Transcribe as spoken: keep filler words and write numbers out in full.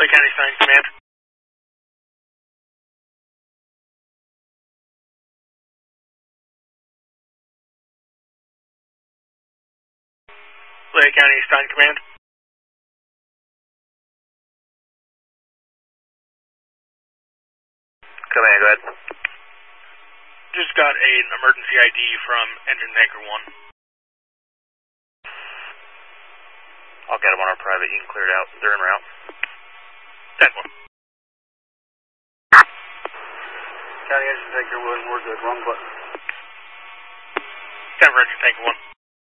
Lake County Stein Command. Lake County Stein Command. Command, go ahead. Just got an emergency I D from engine tanker one. I'll get them on our private. You can clear it out. They're en route. ten one. County engine tanker one, we're good. Wrong button. ten for engine tanker one.